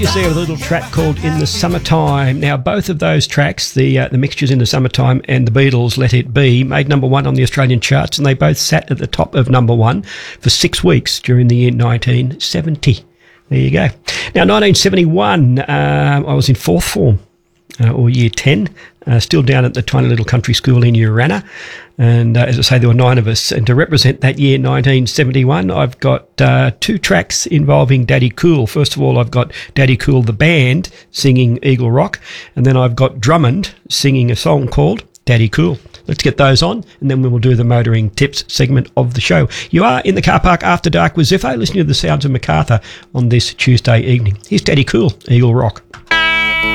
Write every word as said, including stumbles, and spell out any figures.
Is there a little track called In the Summertime? Now, both of those tracks, the uh, the Mixtures in the Summertime and the Beatles' Let It Be, made number one on the Australian charts, and they both sat at the top of number one for six weeks during the year nineteen seventy. There you go. Now, nineteen seventy-one, um, I was in fourth form, uh, or year ten, uh, still down at the tiny little country school in Urana. And uh, as I say, there were nine of us. And to represent that year, nineteen seventy-one, I've got uh, two tracks involving Daddy Cool. First of all, I've got Daddy Cool, the band, singing Eagle Rock. And then I've got Drummond singing a song called Daddy Cool. Let's get those on, and then we will do the motoring tips segment of the show. You are in the car park after dark with Ziffo, listening to the sounds of Macarthur on this Tuesday evening. Here's Daddy Cool, Eagle Rock.